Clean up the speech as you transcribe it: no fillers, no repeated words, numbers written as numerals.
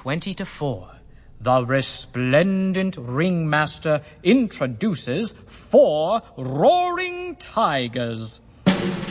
20-4. The resplendent ringmaster introduces 4 roaring tigers.